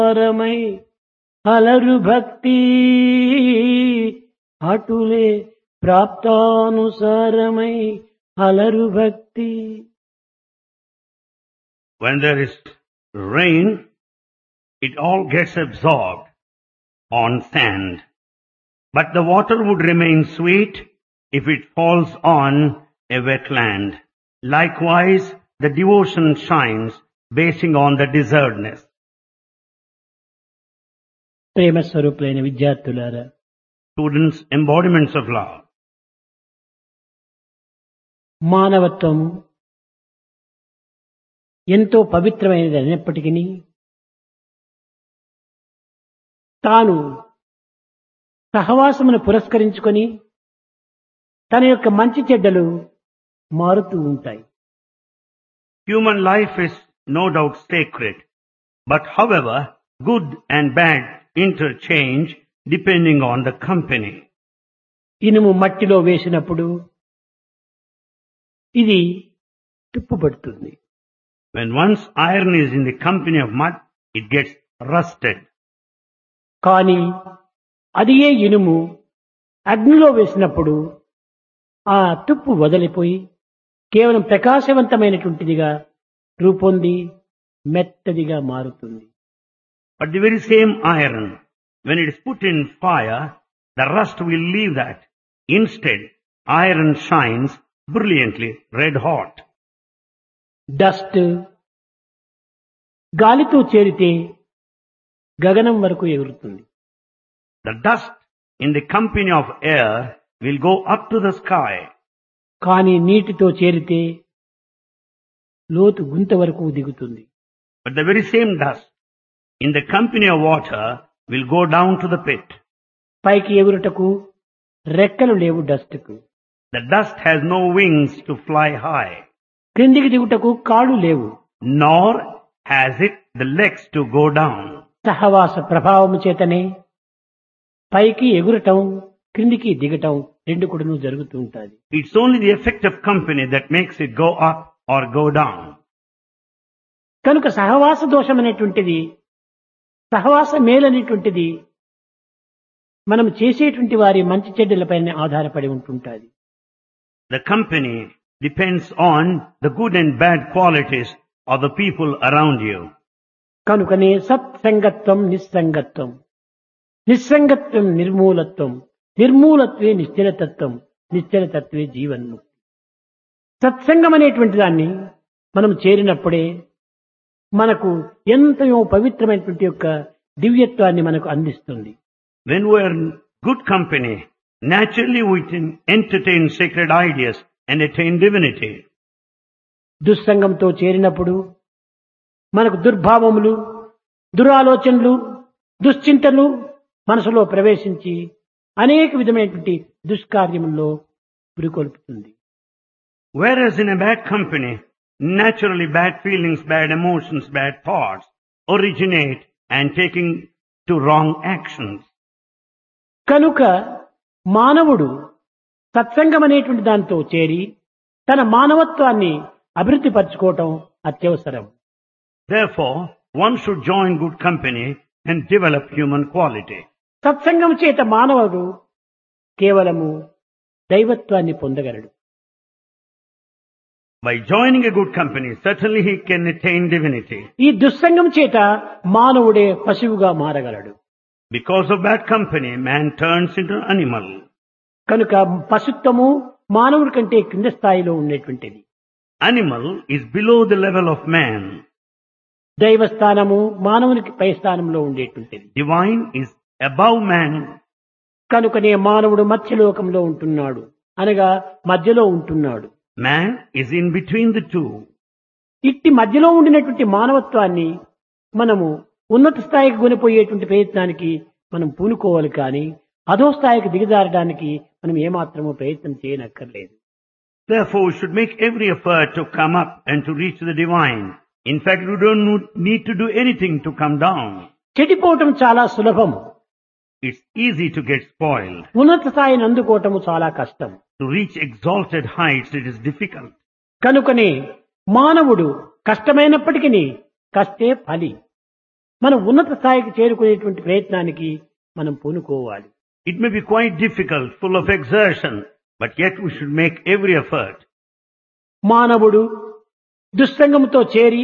సారమై అలరు భక్తి అటులే ప్రాప్తానుసారమై అలరు భక్తి. When there is rain, it all gets absorbed on sand. But the water would remain sweet if it falls on a wetland. Likewise, the devotion shines basing on the desertness. ప్రేమ స్వరూపులైన విద్యార్థులారా, Students, embodiments of love. మానవత్వం ఎంతో పవిత్రమైనది అయినప్పటికీ తాను సహవాసమును పురస్కరించుకొని తన యొక్క మంచి చెడ్డలు మారుతూ ఉంటాయి. Human life is no doubt sacred, but however, good and bad interchange depending on the company. ఇనుము మట్టిలో వేసినప్పుడు ఇది తుప్పుపడుతుంది. When once iron is in the company of mud, it gets rusted. కానీ అదియే ఇనుము అగ్నిలో వేసినప్పుడు ఆ తుప్పు వదిలిపోయి కేవలం ప్రకాశవంతమైనటువంటిదిగా రూపొంది మెత్తదిగా మారుతుంది. But the very same iron, when it is put in fire, the rust will leave that. Instead, iron shines brilliantly red hot. Dust గాలితో చేరితే గగనం వరకు ఎగురుతుంది. The dust in the company of air will go up to the sky. కానీ నీటితో చేరితే లోతు గుంత వరకు దిగుతుంది. But the very same dust in the company of water will go down to the pit. పైకి ఎగురుటకు రెక్కలు లేవు డస్ట్కు. The dust has no wings to fly high, క్రిందికి దిగుటకు కాళ్ళు లేవు. nor has it the legs to go down. సహవాస ప్రభావము చేతనే పైకి ఎగురటం క్రిందికి దిగటం రెండు కూడాను జరుగుతూ ఉంటుంది. It's only the effect of company that makes it go up or go down. కనుక సహవాస దోషం అనేటువంటిది, సహవాస మేలనేటువంటిది మనం చేసేటువంటి వారి మంచి చెడ్డలపైన ఆధారపడి ఉంటుంటుంది. The company depends on the good and bad qualities of the people around you. కనుకనే సత్సంగత్వం నిస్సంగత్వం, నిస్సంగత్వం నిర్మూలత్వం, నిర్మూలత్వే నిశ్చలతత్వం, నిశ్చలతత్వే జీవన్ముక్తి. సత్సంగం అనేటువంటి దాన్ని మనం చేరినప్పుడే మనకు ఎంతయో పవిత్రమైనటువంటి యొక్క దివ్యత్వాన్ని మనకు అందిస్తుంది. When we are in good company, naturally we can entertain sacred ideas and attain divinity. దుస్సంగంతో చేరినప్పుడు మనకు దుర్భావములు, దురాలోచనలు, దుశ్చింతలు మనసులో ప్రవేశించి అనేక విధమైనటువంటి దుష్కార్యముల్లో పురికొల్పుతుంది. Whereas in a bad company, naturally bad feelings, bad emotions, bad thoughts originate and taking to wrong actions. కనుక మానవుడు సత్సంగం అనేటువంటి దాంతో చేరి తన మానవత్వాన్ని అభివృద్ధి పరచుకోవటం అత్యవసరం. Therefore, one should join good company and develop human quality. సత్సంగం చేత మానవుడు కేవలము దైవత్వాన్ని పొందగలడు. By joining a good company, certainly he can attain divinity. ఈ దుస్సంగం చేత మానవుడే పశువుగా మారగలడు. Because of bad company, man turns into an animal. కనుక పశుత్వము మానవుడి కంటే కింద స్థాయిలో ఉండేటువంటిది. Animal is below the level of man. దైవస్థానము మానవునికి పై స్థానంలో ఉండేటువంటిది. Divine is above man. కనుకనే మానవుడు మధ్యలోకంలో ఉంటున్నాడు, అనగా మధ్యలో ఉంటున్నాడు. Man is in between the two. ఇట్టి మధ్యలో ఉండినటువంటి మానవత్వాన్ని మనము ఉన్నత స్థాయికి కొనిపోయేటువంటి ప్రయత్నానికి మనం పూనుకోవాలి, కానీ అధో స్థాయికి దిగజారడానికి మనం ఏమాత్రమూ ప్రయత్నం చేయనక్కర్లేదు. Therefore, we should make every effort to come up and to reach the divine. In fact, we don't need to do anything to come down. చెడిపోవటం చాలా సులభం. It's easy to get spoiled. ఉన్నత స్థాయిని అందుకోవటము చాలా కష్టం. To reach exalted heights, it is difficult. కనుకనే మానవుడు కష్టమైనప్పటికీ కష్టే ఫలి. మనం ఉన్నత స్థాయికి చేరుకునేటువంటి ప్రయత్నానికి మనం పూనుకోవాలి. It may be quite difficult, full of exertion, but yet we should make every effort. మానవుడు దుస్సంగముతో చేరి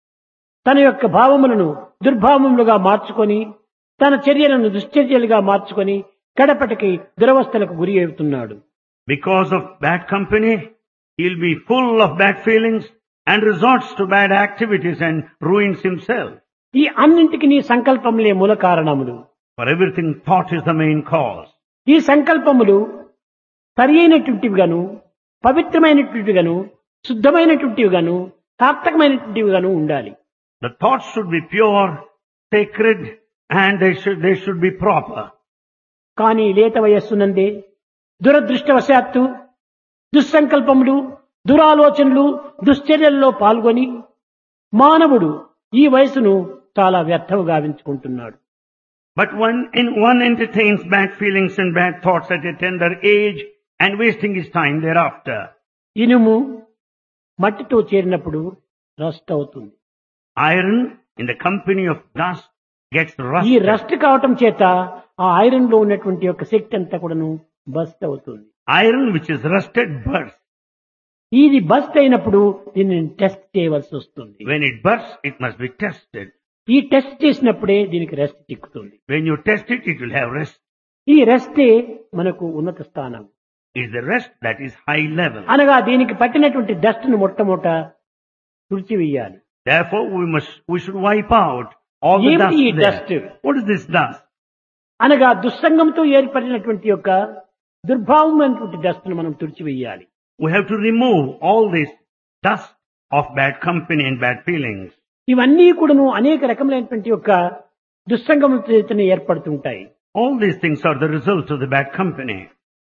తన యొక్క భావములను దుర్భావములుగా మార్చుకొని తన చర్యలను దుశ్చర్యలుగా మార్చుకొని కడపటికి దురవస్థలకు గురి అవుతున్నాడు. Because of bad company, he'll be full of bad feelings and resorts to bad activities and ruins himself. ఈ అన్నింటికి నీ సంకల్పములే మూల కారణములు. For everything, thought is the main cause. ఈ సంకల్పములు సరి అయినటువంటివిగాను పవిత్రమైనటువంటివిగాను శుద్ధమైనటువంటివిగాను సార్థకమైనటువంటివిగాను ఉండాలి. The thoughts should be pure, sacred, and they should be proper. కానీ లేత వయస్సునందే దురదృష్టవశాత్తు దుస్సంకల్పములు దురాలోచనలు దుశ్చర్యల్లో పాల్గొని మానవుడు ఈ వయసును చాలా వ్యర్థంగా గావించుకుంటున్నాడు. But one entertains bad feelings and bad thoughts at a tender age and wasting his time thereafter. ఇనుము మట్టితో చేరినప్పుడు రస్ట్ అవుతుంది. Iron in the company of dust gets ఈ rusted. రస్ట్ కావటం చేత ఆ ఐరన్ లో ఉన్నటువంటి యొక్క శక్తి అంతా కూడాను బస్ట్ అవుతుంది. Iron which is rusted bursts. ఇది బస్ట్ అయినప్పుడు దీన్ని టెస్ట్ చేయవలసి వస్తుంది. When it bursts, it must be tested. ఈ టెస్ట్ చేసినప్పుడే దీనికి rest చిక్కుతుంది. When you test it, it will have rest. ఈ రెస్టే మనకు ఉన్నత స్థానం. It's the rest that is high level. అనగా దీనికి పట్టినటువంటి డస్ట్ ను మొట్టమొదట తుడిచివేయాలి. Therefore, we should wipe out all the ఏమిటి ఈ dust there. dust? What is this dust? అనగా దుస్సంగంతో ఏర్పడినటువంటి యొక్క దుర్భావమైనటువంటి డస్ట్ ను మనం తుడిచివేయాలి. We have to remove all this dust of bad company and bad feelings. ఇవన్నీ కూడాను అనేక రకములైనటువంటి యొక్క దుస్సంగముతో ఏర్పడుతుంటాయి. All these things are the result of the bad company.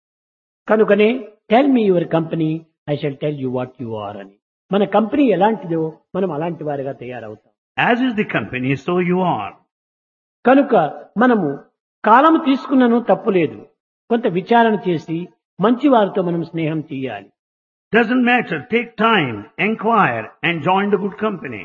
కనుకనే tell me your company I shall tell you what you are అని. మన company ఎలాంటిదో మనం అలాంటి వారిగా తయారవుతాం. As is the company, so you are. కనుక మనము కాలం తీసుకున్నను తప్పులేదు. కొంత విచారణ చేసి మంచి వారితో మనం స్నేహం చేయాలి. Doesn't matter. Take time, inquire, and join the good company.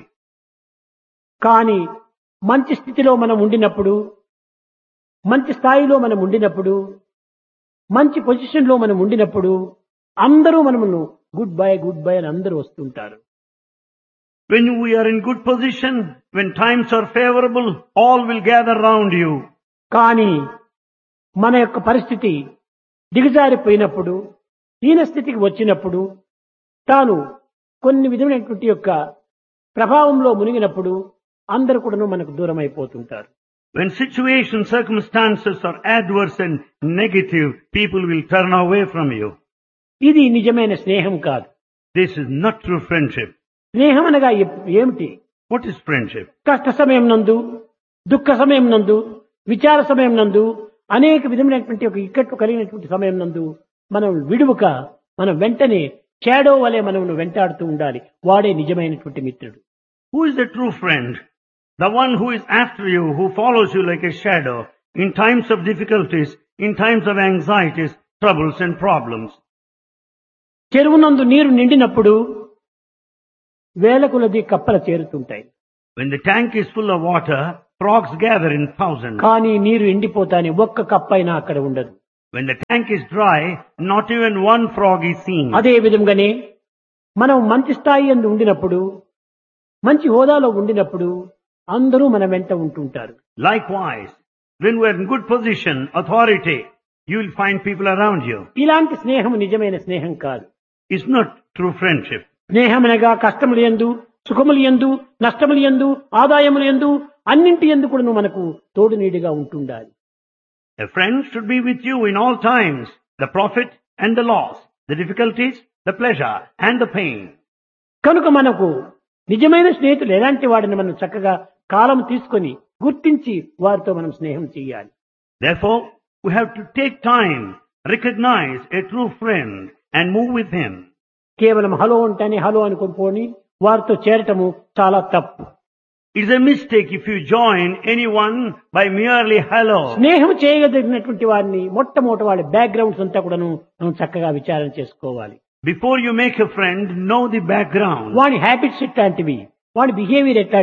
కానీ మంచి స్థితిలో మనం ఉండినప్పుడు మంచి స్థాయిలో మనం ఉండినప్పుడు మంచి పొజిషన్ లో మనం ఉండినప్పుడు అందరూ మనమును గుడ్ బై అని అందరూ వస్తుంటారు. When we are in good position, when times are favorable, all will gather round you. కానీ మన యొక్క పరిస్థితి దిగజారిపోయినప్పుడు హీన స్థితికి వచ్చినప్పుడు తాను కొన్ని విధమైనటువంటి యొక్క ప్రభావంలో మునిగినప్పుడు అందరూ కూడా మనకు దూరం అయిపోతుంటారు. When situations, circumstances are adverse and negative, people will turn away from you. ఇది నిజమైన స్నేహం కాదు. This is not true friendship. స్నేహం అనగా ఏమిటి? What is friendship? కష్ట సమయం నందు దుఃఖ సమయం నందు విచార సమయం నందు అనేక విధమైనటువంటి ఒక ఇక్కట్లు కలిగినటువంటి సమయం నందు మనం విడువక మనం వెంటనే షాడో వలె మనం వెంటాడుతూ ఉండాలి. వాడే నిజమైనటువంటి మిత్రుడు. Who is the true friend? The one who is after you, who follows you like a shadow in times of difficulties, in times of anxieties, troubles and problems. చెరువునందు నీరు నిండినప్పుడు వేల కొలది కప్పలు చేరుతుంటాయి. When the tank is full of water, frogs gather in thousands. కానీ నీరు ఎండిపోతానే ఒక్క కప్పైనా అక్కడ ఉండదు. When the tank is dry, not even one frog is seen. అదే విధంగానే మనం మంచి స్థాయి యందు ఉండినప్పుడు మంచి హోదాలో ఉండినప్పుడు అందరూ మన వెంట ఉంటుంటారు. Likewise, when we are in good position, authority, you will find people around you. ఇలాంటి స్నేహం నిజమైన స్నేహం కాదు. It's not true friendship. స్నేహమనగా కష్టములు యందు సుఖములు యందు నష్టములు యందు ఆదాయములు యందు అన్నింటి యందు కూడా మనకు తోడు నీడిగా ఉంటుండాలి. A friend should be with you in all times, the profit and the loss, the difficulties, the pleasure and the pain. కనుక మనకు నిజమైన స్నేహితులు ఎలాంటి వాడిని మనం చక్కగా కాలం తీసుకొని గుర్తించి వారితో మనం స్నేహం చేయాలి. Therefore, we have to take time, recognize a true friend and move with him. కేవలం హలో అంటేనే హలో అనుకొని పోని వారితో చేరటము చాలా తప్పు. It is a mistake if you join anyone by merely hello. స్నేహం చేయగలిగినటువంటి వారిని మొట్టమొదటి వాళ్ళ బ్యాక్గ్రౌండ్స్ అంతా కూడాను మనం చక్కగా విచారణ చేసుకోవాలి. Before you make a friend, know the background. వాడి హ్యాబిట్స్ ఎట్లాంటివి, వాడి బిహేవియర్ ఎట్లాంటివి,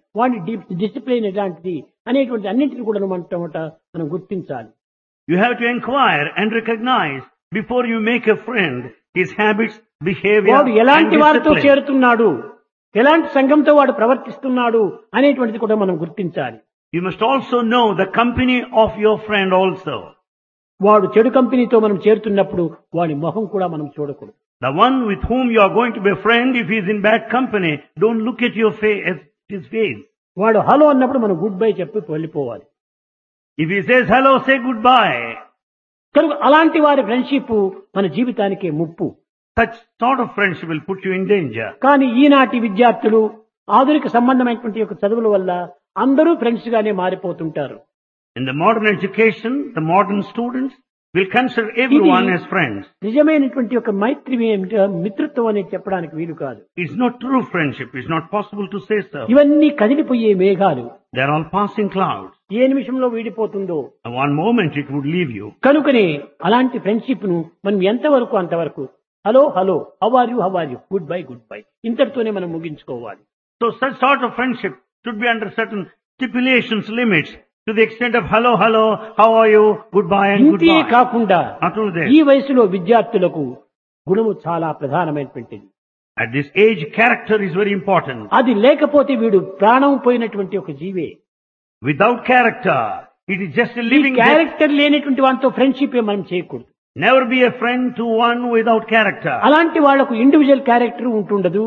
వాడి డిసిప్లిన్ ఎలాంటిది అనేటువంటి అన్నింటిని కూడా మనం గుర్తించాలి. You have to inquire and recognize before you make a friend his habits, behavior వాడు and ఎలాంటి వారితో discipline. చేరుతున్నాడు, ఎలాంటి సంఘంతో వాడు ప్రవర్తిస్తున్నాడు అనేటువంటిది కూడా మనం గుర్తించాలి. You must also know the company of your friend also. వాడు చెడు కంపెనీతో మనం చేరుతున్నప్పుడు వాడి మొహం కూడా మనం చూడకూడదు. The one with whom you are going to be a friend, if he is in bad company, don't look at his face. వాడు హలో అన్నప్పుడు మనం గుడ్ బై చెప్పి వెళ్ళిపోవాలి. If he says hello, say goodbye. కనుక అలాంటి వారి friendship మన జీవితానికి ముప్పు. Such sort of friendship will put you in danger. కానీ ఈనాటి విద్యార్థులు ఆధునిక సంబంధమైనటువంటి యొక్క చదువుల వల్ల అందరూ ఫ్రెండ్స్ గానే మారిపోతుంటారు. In the modern education, the modern students will consider everyone as friends. నిజమైనటువంటి ఒక మైత్రి మిత్రత్వం అనేది చెప్పడానికి వీలు కాదు. It's not true friendship. It's not possible to say so. ఇవన్నీ కదిలిపోయే మేఘాలు. They're all passing clouds. ఏ నిమిషంలో వీడిపోతుందో. And one moment it would leave you. కనుకనే అలాంటి ఫ్రెండ్షిప్ ను మనం ఎంతవరకు అంతవరకు hello hello how are you good bye ఇంతటితోనే మనం ముగించుకోవాలి. So such sort of friendship should be under certain stipulations, limits, to the extent of hello, how are you, goodbye and ఇంతే goodbye. కాకుండా Not only that. ఈ వయసులో విద్యార్థులకు గుణము చాలా ప్రధానమైనటువంటిది. At this age, character is very important. అది లేకపోతే వీడు ప్రాణం పోయినటువంటి ఒక జీవే. Without character, it is just a ఈ living death. క్యారెక్టర్ లేనటువంటి వాటితో ఫ్రెండ్షిప్ మనం చేయకూడదు. Never be a friend to one without character. అలాంటి వాళ్లకు ఇండివిజువల్ క్యారెక్టర్ ఉంటుండదు,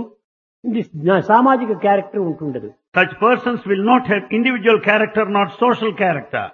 సామాజిక character ఉంటుండదు. Such persons will not have individual character, not social character.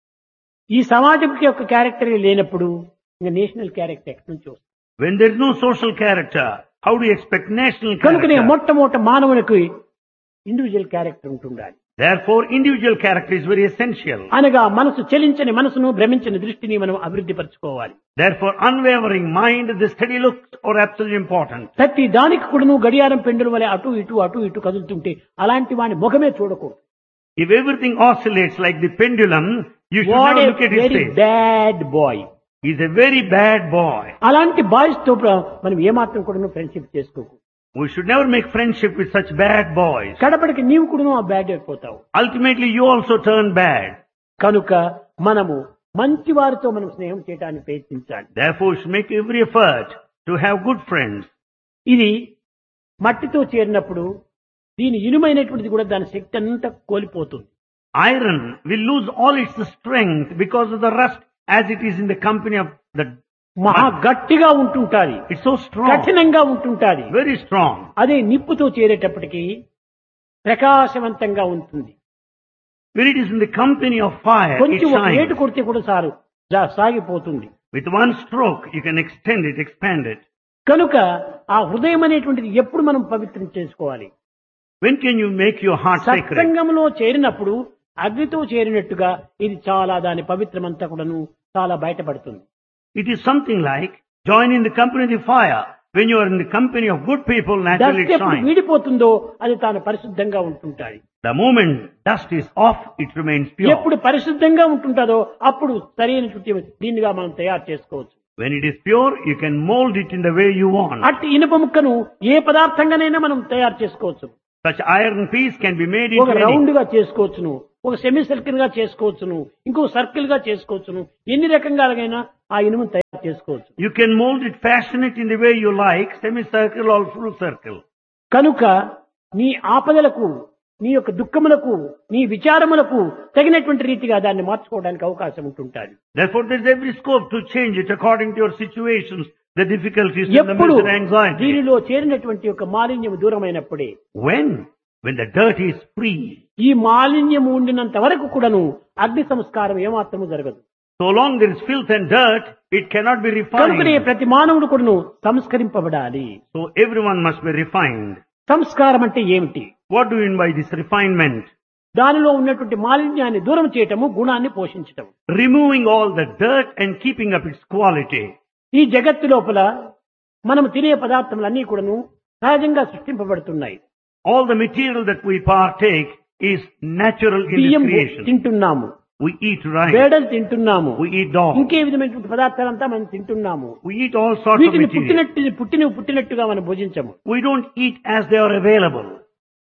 ఈ సమాజం యొక్క క్యారెక్టర్ లేనప్పుడు ఇంకా నేషనల్ క్యారెక్టర్ ఎక్కడి నుంచి వస్తుంది? When there is no social character, how do you expect national కనుకనే character? మొట్టమొదట మానవునికి ఇండివిజువల్ క్యారెక్టర్ ఉంటుండాలి. Therefore, individual character is very essential. అనగా మనసు చలించని మనసును భ్రమించని దృష్టిని మనం అభివృద్ధి పరచుకోవాలి. Therefore, unwavering mind, the steady looks are absolutely important. ప్రతి దానికి కూడా నువ్వు గడియారం పెండుల వలె అటు ఇటు కదులుతుంటే అలాంటి వాని ముఖమే చూడకూడదు. If everything oscillates like the pendulum, you should what never A look at his very face. Bad boy. He's a very bad boy. అలాంటి బాయ్స్ తో మనం ఏమాత్రం కూడా ఫ్రెండ్షిప్ చేసుకోకు. We should never make friendship with such bad boys. కడపడికి నీవు కూడా ఆ bad అయిపోతావు. Ultimately, you also turn bad. కనుక మనము మంచి వారితో మనం స్నేహం చేయడానికి ప్రయత్నించాలి. Therefore, we should make every effort to have good friends. ఇది మట్టితో చేరినప్పుడు దీని ఇనుమైనటువంటిది కూడా దాని శక్తి అంతా కోల్పోతుంది. Iron will lose all its strength because of the rust as it is in the company of the మహా గట్టిగా ఉంటుంటాది, It's so strong, కఠినంగా ఉంటుంటాది. very strong. అదే నిప్పుతో చేరేటప్పటికి ప్రకాశవంతంగా ఉంటుంది. When it is in the company of fire, it కొంచెం ఒక ఏటు shines. కొడితే కూడా సాగిపోతుంది. With one stroke, you can extend it, expand it. కనుక ఆ హృదయం అనేటువంటిది ఎప్పుడు మనం పవిత్రం చేసుకోవాలి? When can you make your heart sacred? సత్సంగంలో చేరినప్పుడు అగ్నితో చేరినట్టుగా ఇది చాలా దాని పవిత్రమంతా కూడాను చాలా బయటపడుతుంది. It is something like join in the company of the fire. When you are in the company of good people, naturally dust it ఎప్పుడు shines. వీడిపోతుందో అది తాను పరిశుద్ధంగా ఉంటుంటాయి. The moment dust is off, it remains ఎప్పుడు pure. పరిశుద్ధంగా ఉంటుంటాదో అప్పుడు సరైనటువంటి దీనిగా మనం తయారు చేసుకోవచ్చు. When it is pure, you can mold it in the way you want. అట్టి ఇనుప ముక్కను ఏ పదార్థంగానైనా మనం తయారు చేసుకోవచ్చు. Such iron piece can be made ఒక into any. రౌండ్ గా చేసుకోవచ్చును, ఒక సెమీ సర్కిల్ గా చేసుకోవచ్చును, ఇంకో సర్కిల్ గా చేసుకోవచ్చును, ఎన్ని రకంగాలైనా ఆ ఇనుమును తయారు చేసుకోవచ్చు. You can mold it, fashion it in the way you like, semicircle or full circle. కనుక నీ ఆపదలకు, నీ యొక్క దుఃఖములకు, నీ విచారములకు తగినటువంటి రీతిగా దాన్ని మార్చుకోవడానికి అవకాశం ఉంటుంటాది. Therefore, there is every scope to change it according to your situations, the difficulties, and the ఎప్పుడు misery, anxiety. దీనిలో చేరినటువంటి యొక్క మాలిన్యం దూరమైనప్పుడే, When the dirt is free, ఈ మాలిన్యం ఉండినంత వరకు కూడాను అగ్ని సంస్కారం ఏమాత్రము జరగదు. so long there is filth and dirt, it cannot be కనుకనే refined. ప్రతి మానవుడు కూడాను సంస్కరింపబడాలి. So everyone must be refined. సంస్కారం అంటే ఏమిటి? What do you mean by this refinement? దానిలో ఉన్నటువంటి మాలిన్యాన్ని దూరం చేయటము, గుణాన్ని పోషించటం. Removing all the dirt and keeping up its quality. ఈ జగత్తు లోపల మనం తినే పదార్థములన్నీ కూడాను సహజంగా సృష్టింపబడుతున్నాయి. All the material that we partake is natural in this బియ్యం creation. తింటున్నాము, We eat rice, బేడలు తింటున్నాము, we eat dog, ఇంకే విధమైనటువంటి పదార్థాలంతా మనం తింటున్నాము. we eat all sorts of వీటిని material. పుట్టినట్టుగా మనం భుజించము. We don't eat as they are available.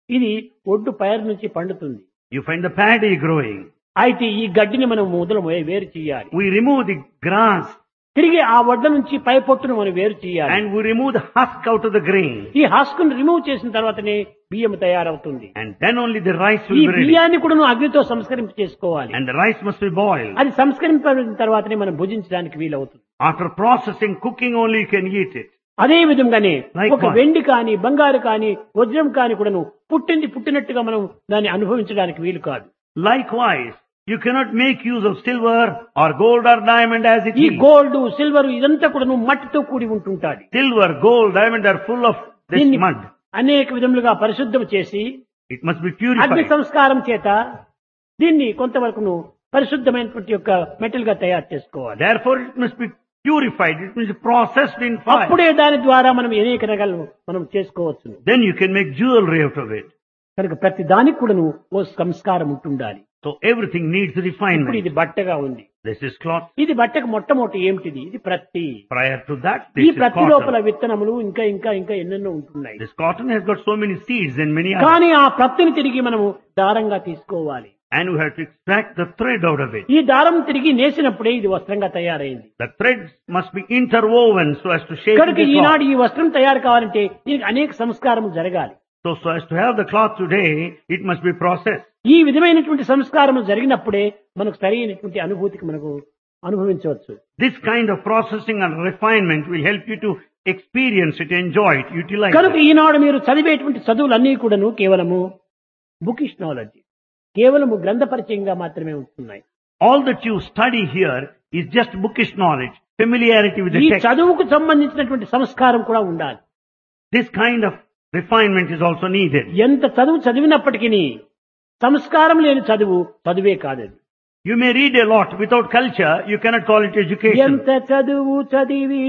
ఇది ఒడ్డు పైరు నుంచి పండుతుంది. You find the paddy growing. అయితే ఈ గడ్డిని మనం మొదలు వేరు చేయాలి. We remove the grass తిరిగి ఆ వడ్ల నుంచి పై పొట్టును మనం వేరు చేయాలి. and we remove the husk out of the grain. ఈ హస్కును రిమూవ్ చేసిన తర్వాతనే బియ్యం తయారవుతుంది. And then only the rice ఈ will be ready. బియ్యాన్ని కూడా నువ్వు అగ్నితో సంస్కరింప చేసుకోవాలి. And the rice must be boiled. అది సంస్కరింపబడిన తర్వాతనే మనం భుజించడానికి వీలవుతుంది. After processing, cooking only you can eat it. అదే విధంగానే Likewise. ఒక వెండి కాని బంగారు కాని వజ్రం కాని కూడాను పుట్టినట్టుగా మనం దాన్ని అనుభవించడానికి వీలు కాదు. Likewise, you cannot make use of silver or gold or diamond as it ఈ is. గోల్డ్ సిల్వర్ ఇదంతా కూడా మట్టితో కూడి ఉంటుంటాది. Silver, gold, diamond are full of this దీన్ని mud. అనేక విధములుగా పరిశుద్ధం చేసి It must be అగ్ని purified. సంస్కారం చేత దీన్ని కొంతవరకును పరిశుద్ధమైనటువంటి యొక్క మెటల్ గా తయారు చేసుకోవాలి. Therefore, it must be purified. It must be processed in fire. అప్పుడే దాని ద్వారా మనం అనేక రకాలు మనం చేసుకోవచ్చు. Then you can make jewelry out of it. కనుక ప్రతి దానికి కూడాను ఓ సంస్కారం ఉంటుండాలి. So everything needs ఇప్పుడు refinement. ఇది బట్టగా ఉంది. This is cloth. ఇది బట్టకు మొట్టమొదటి ఏమిటిది? ఇది ప్రత్తి. Prior to that, ఈ this is ప్రత్తి లోపల cotton. విత్తనములు ఇంకా ఇంకా ఇంకా ఎన్నెన్నో ఉంటున్నాయి. This cotton has got so many seeds and many others. కానీ ఆ ప్రత్తిని తిరిగి మనము దారంగా తీసుకోవాలి. And we have to extract the thread out of it. ఈ దారం తిరిగి నేసినప్పుడే ఇది వస్త్రంగా తయారైంది. The threads must be interwoven so as to shape కనుక the ఈనాడు cloth. ఈ వస్త్రం తయారు కావాలంటే దీనికి అనేక సంస్కారం జరగాలి. So as to have the cloth today, it must be processed. ఈ విధమైనటువంటి సంస్కారం జరిగినప్పుడే మనకు సరైనటువంటి అనుభూతికి మనకు అనుభవించవచ్చు. This kind of processing and refinement will help you to experience it, enjoy it, utilize కనుక it. ఈనాడు మీరు చదివేటువంటి చదువులన్నీ కూడాను కేవలము బుకిష్ నాలెడ్జ్, కేవలము గ్రంథ పరిచయంగా మాత్రమే ఉంటున్నాయి. All that you study here is just bookish knowledge, familiarity with the ఈ text. చదువుకు సంబంధించినటువంటి సంస్కారం కూడా ఉండాలి. This kind of refinement is also needed. ఎంత చదువు చదివినప్పటికీ సంస్కారం లేని చదువు చదువే కాదది. You may read a lot without culture, you cannot call it education. ఎంత చదువు చదివి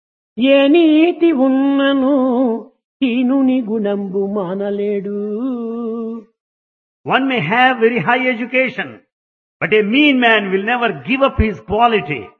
ఏ నీతి ఉన్నను హీనుని గుణంబు మానలేడు. One may have very high education, but a mean man will never give up his quality.